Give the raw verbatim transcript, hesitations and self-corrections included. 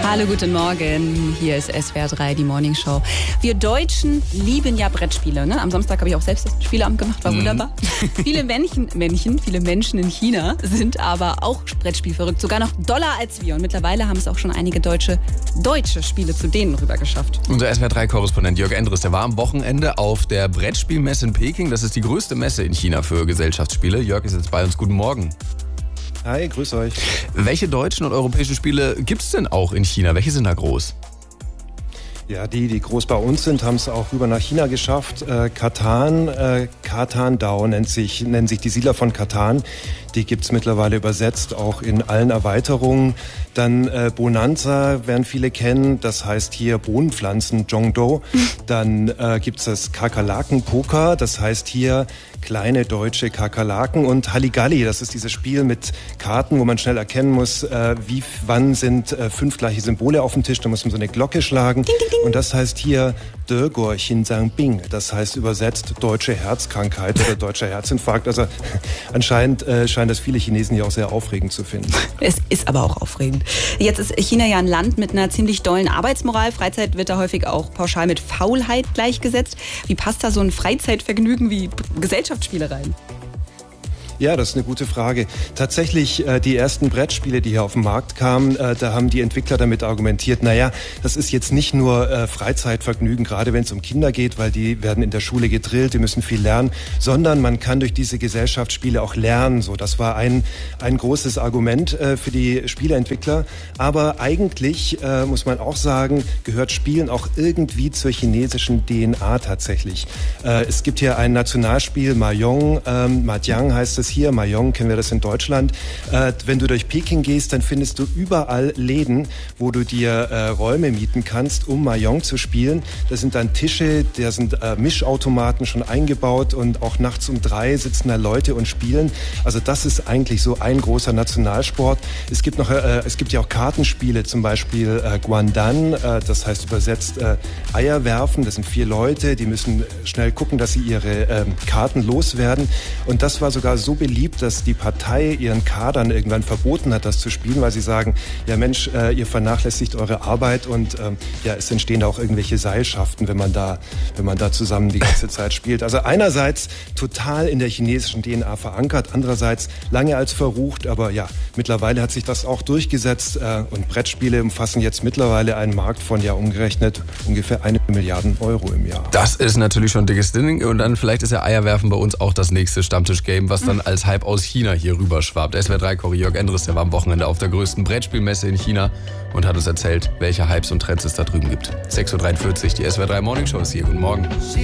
Hallo, guten Morgen. Hier ist S W R drei, die Morning Show. Wir Deutschen lieben ja Brettspiele. Ne? Am Samstag habe ich auch selbst das Spieleamt gemacht, war wunderbar. Mm. Viele Männchen, Männchen, viele Menschen in China sind aber auch Brettspielverrückt, sogar noch doller als wir. Und mittlerweile haben es auch schon einige deutsche, deutsche Spiele zu denen rüber geschafft. Unser S W R drei-Korrespondent Jörg Endres, der war am Wochenende auf der Brettspielmesse in Peking. Das ist die größte Messe in China für Gesellschaftsspiele. Jörg ist jetzt bei uns. Guten Morgen. Hi, grüß euch. Welche deutschen und europäischen Spiele gibt es denn auch in China? Welche sind da groß? Ja, die, die groß bei uns sind, haben es auch rüber nach China geschafft. Äh, Catan, äh, Catan Dao nennt sich, nennen sich die Siedler von Catan. Die gibt's mittlerweile übersetzt, auch in allen Erweiterungen. Dann äh, Bonanza werden viele kennen, das heißt hier Bohnenpflanzen, Zhongdou. Dann äh, gibt's das Kakerlaken-Poker, das heißt hier kleine deutsche Kakerlaken. Und Halligalli, das ist dieses Spiel mit Karten, wo man schnell erkennen muss, äh, wie, wann sind äh, fünf gleiche Symbole auf dem Tisch. Da muss man so eine Glocke schlagen. Ding, ding, ding. Und das heißt hier Degor Xinsang Bing. Das heißt übersetzt deutsche Herzkrankheit oder deutscher Herzinfarkt. Also anscheinend äh, scheint das viele Chinesen hier auch sehr aufregend zu finden. Es ist aber auch aufregend. Jetzt ist China ja ein Land mit einer ziemlich dollen Arbeitsmoral. Freizeit wird da häufig auch pauschal mit Faulheit gleichgesetzt. Wie passt da so ein Freizeitvergnügen wie Gesellschaftsspiele rein? Ja, das ist eine gute Frage. Tatsächlich, äh, die ersten Brettspiele, die hier auf den Markt kamen, äh, da haben die Entwickler damit argumentiert, naja, das ist jetzt nicht nur äh, Freizeitvergnügen, gerade wenn es um Kinder geht, weil die werden in der Schule gedrillt, die müssen viel lernen, sondern man kann durch diese Gesellschaftsspiele auch lernen. So, das war ein, ein großes Argument äh, für die Spieleentwickler. Aber eigentlich, äh, muss man auch sagen, gehört Spielen auch irgendwie zur chinesischen D N A tatsächlich. Äh, es gibt hier ein Nationalspiel, Mahjong, ähm, Mahjong heißt es hier, Mahjong kennen wir das in Deutschland. Äh, wenn du durch Peking gehst, dann findest du überall Läden, wo du dir äh, Räume mieten kannst, um Mahjong zu spielen. Da sind dann Tische, da sind äh, Mischautomaten schon eingebaut und auch nachts um drei sitzen da Leute und spielen. Also das ist eigentlich so ein großer Nationalsport. Es gibt noch, äh, es gibt ja auch Kartenspiele, zum Beispiel äh, Guandan, äh, das heißt übersetzt äh, Eier werfen. Das sind vier Leute, die müssen schnell gucken, dass sie ihre äh, Karten loswerden. Und das war sogar so beliebt, dass die Partei ihren Kadern irgendwann verboten hat, das zu spielen, weil sie sagen, ja Mensch, äh, ihr vernachlässigt eure Arbeit und ähm, ja, es entstehen da auch irgendwelche Seilschaften, wenn man da, wenn man da zusammen die ganze Zeit spielt. Also einerseits total in der chinesischen D N A verankert, andererseits lange als verrucht, aber ja, mittlerweile hat sich das auch durchgesetzt äh, und Brettspiele umfassen jetzt mittlerweile einen Markt von ja umgerechnet ungefähr eine Milliarde Euro im Jahr. Das ist natürlich schon ein dickes Ding und dann vielleicht ist ja Eierwerfen bei uns auch das nächste Stammtisch-Game, was dann als Hype aus China hier rüber schwappt. S W R drei-Kory Jörg Endres, der war am Wochenende auf der größten Brettspielmesse in China und hat uns erzählt, welche Hypes und Trends es da drüben gibt. sechs Uhr dreiundvierzig, die S W R drei Morning Show ist hier. Guten Morgen.